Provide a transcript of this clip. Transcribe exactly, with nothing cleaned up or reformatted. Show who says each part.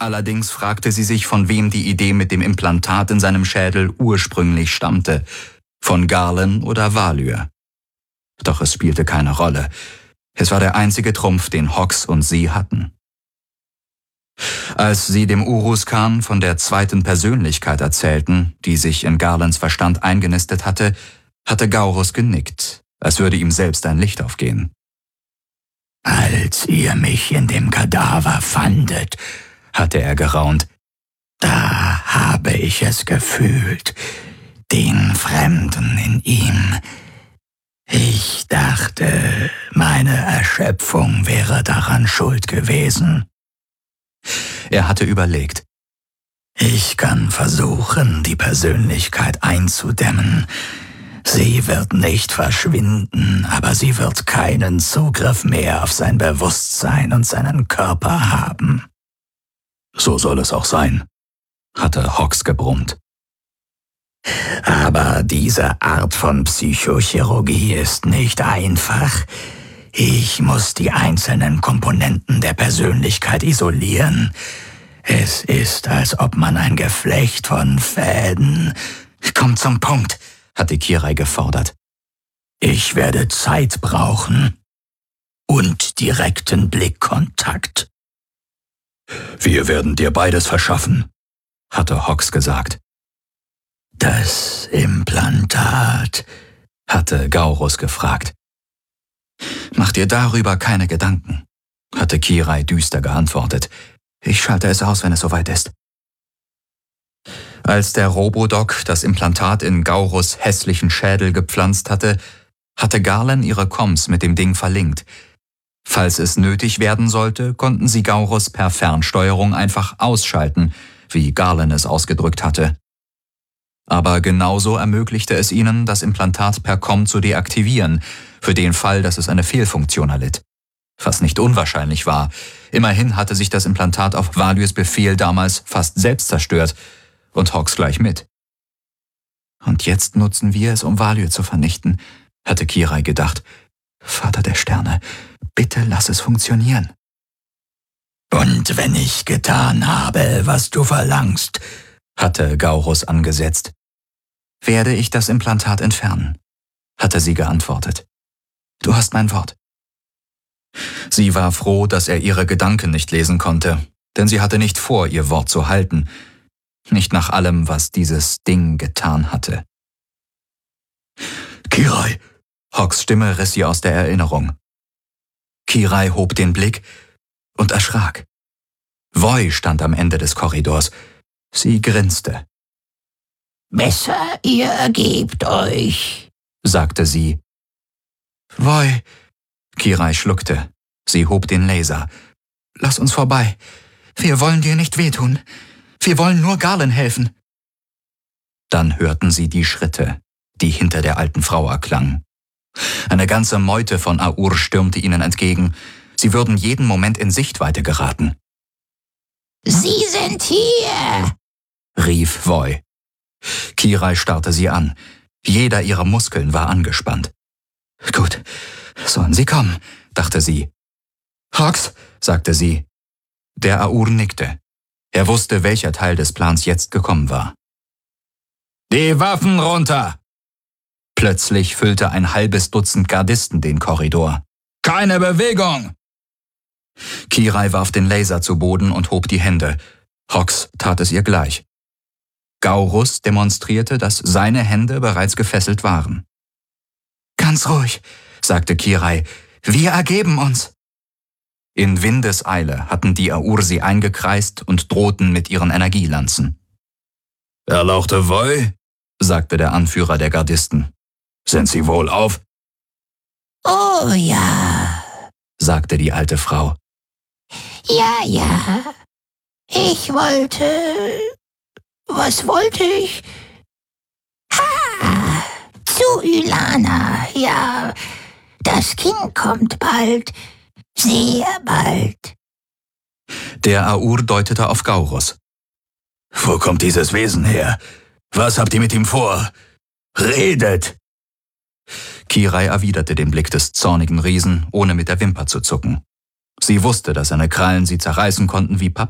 Speaker 1: Allerdings fragte sie sich, von wem die Idee mit dem Implantat in seinem Schädel ursprünglich stammte, von Garlen oder Valyr. Doch es spielte keine Rolle. Es war der einzige Trumpf, den Hox und sie hatten. Als sie dem Uruzkan von der zweiten Persönlichkeit erzählten, die sich in Garlens Verstand eingenistet hatte, hatte Gaurus genickt, als würde ihm selbst ein Licht aufgehen.
Speaker 2: »Als ihr mich in dem Kadaver fandet«, hatte er geraunt, »da habe ich es gefühlt, den Fremden in ihm. Ich dachte, meine Erschöpfung wäre daran schuld gewesen.«
Speaker 1: Er hatte überlegt.
Speaker 2: »Ich kann versuchen, die Persönlichkeit einzudämmen. Sie wird nicht verschwinden, aber sie wird keinen Zugriff mehr auf sein Bewusstsein und seinen Körper haben.«
Speaker 1: »So soll es auch sein«, hatte Hox gebrummt.
Speaker 2: »Aber diese Art von Psychochirurgie ist nicht einfach. Ich muss die einzelnen Komponenten der Persönlichkeit isolieren. Es ist, als ob man ein Geflecht von Fäden...«
Speaker 1: »Komm zum Punkt«, hatte Kirai gefordert.
Speaker 2: »Ich werde Zeit brauchen und direkten Blickkontakt.«
Speaker 1: »Wir werden dir beides verschaffen«, hatte Hox gesagt.
Speaker 2: »Das Implantat?«,
Speaker 1: hatte Gaurus gefragt. »Mach dir darüber keine Gedanken«, hatte Kirai düster geantwortet. »Ich schalte es aus, wenn es soweit ist.« Als der Robodoc das Implantat in Gaurus' hässlichen Schädel gepflanzt hatte, hatte Garlen ihre Comms mit dem Ding verlinkt. Falls es nötig werden sollte, konnten sie Gaurus per Fernsteuerung einfach ausschalten, wie Garlen es ausgedrückt hatte. Aber genauso ermöglichte es ihnen, das Implantat per Com zu deaktivieren, für den Fall, dass es eine Fehlfunktion erlitt. Was nicht unwahrscheinlich war. Immerhin hatte sich das Implantat auf Valyrs Befehl damals fast selbst zerstört und Hox gleich mit. Und jetzt nutzen wir es, um Valyr zu vernichten, hatte Kirai gedacht. Vater der Sterne, bitte lass es funktionieren.
Speaker 2: »Und wenn ich getan habe, was du verlangst«, hatte Gaurus angesetzt.
Speaker 1: »Werde ich das Implantat entfernen«, hatte sie geantwortet. »Du hast mein Wort.« Sie war froh, dass er ihre Gedanken nicht lesen konnte, denn sie hatte nicht vor, ihr Wort zu halten. Nicht nach allem, was dieses Ding getan hatte.
Speaker 2: »Kirai«,
Speaker 1: Hox' Stimme riss sie aus der Erinnerung. Kirai hob den Blick und erschrak. Voi stand am Ende des Korridors. Sie grinste.
Speaker 2: »Besser, ihr ergebt euch«, sagte sie.
Speaker 1: »Voi«, Kirai schluckte. Sie hob den Laser. »Lass uns vorbei. Wir wollen dir nicht wehtun. Wir wollen nur Garlen helfen.« Dann hörten sie die Schritte, die hinter der alten Frau erklangen. Eine ganze Meute von Aur stürmte ihnen entgegen. Sie würden jeden Moment in Sichtweite geraten.
Speaker 2: »Sie sind hier«,
Speaker 1: rief Voi. Kirai starrte sie an. Jeder ihrer Muskeln war angespannt. »Gut, sollen sie kommen«, dachte sie. »Hox«, sagte sie. Der Aur nickte. Er wusste, welcher Teil des Plans jetzt gekommen war. »Die Waffen runter!« Plötzlich füllte ein halbes Dutzend Gardisten den Korridor. »Keine Bewegung!« Kirai warf den Laser zu Boden und hob die Hände. Hox tat es ihr gleich. Gaurus demonstrierte, dass seine Hände bereits gefesselt waren. »Ganz ruhig«, sagte Kirai. »Wir ergeben uns.« In Windeseile hatten die Aur sie eingekreist und drohten mit ihren Energielanzen.
Speaker 3: »Erlauchte Voi«,
Speaker 1: sagte der Anführer der Gardisten.
Speaker 3: »Sind Sie wohl auf?«
Speaker 2: »Oh ja«,
Speaker 1: sagte die alte Frau.
Speaker 2: »Ja, ja. Ich wollte... Was wollte ich? Ha! Zu Ylana, ja. Das Kind kommt bald. Sehr bald.«
Speaker 1: Der Aur deutete auf Gaurus.
Speaker 3: »Wo kommt dieses Wesen her? Was habt ihr mit ihm vor? Redet!«
Speaker 1: Kirai erwiderte den Blick des zornigen Riesen, ohne mit der Wimper zu zucken. Sie wusste, dass seine Krallen sie zerreißen konnten wie Papier.